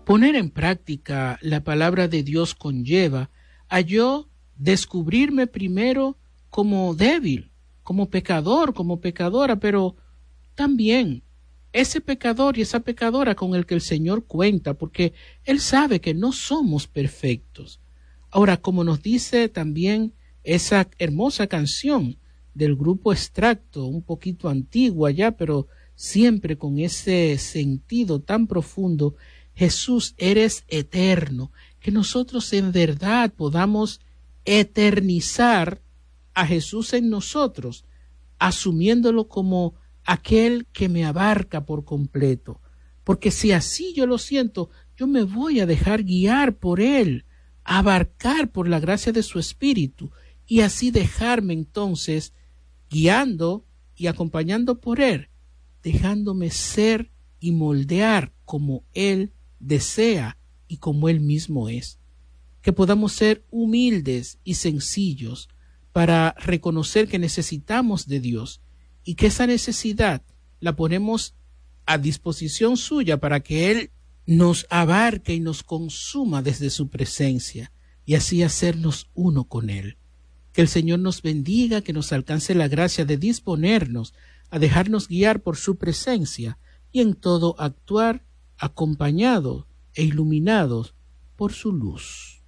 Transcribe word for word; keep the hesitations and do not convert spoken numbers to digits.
Poner en práctica la palabra de Dios conlleva a yo descubrirme primero como débil, como pecador, como pecadora, pero también ese pecador y esa pecadora con el que el Señor cuenta, porque Él sabe que no somos perfectos. Ahora, como nos dice también esa hermosa canción del grupo Extracto, un poquito antigua ya, pero siempre con ese sentido tan profundo: Jesús, eres eterno, que nosotros en verdad podamos eternizar a Jesús en nosotros, asumiéndolo como aquel que me abarca por completo, porque si así yo lo siento, yo me voy a dejar guiar por Él, abarcar por la gracia de su Espíritu, y así dejarme entonces guiando y acompañando por Él, dejándome ser y moldear como Él desea y como Él mismo es. Que podamos ser humildes y sencillos para reconocer que necesitamos de Dios y que esa necesidad la ponemos a disposición suya para que Él nos abarque y nos consuma desde su presencia y así hacernos uno con Él. Que el Señor nos bendiga, que nos alcance la gracia de disponernos a dejarnos guiar por su presencia y en todo actuar acompañados e iluminados por su luz.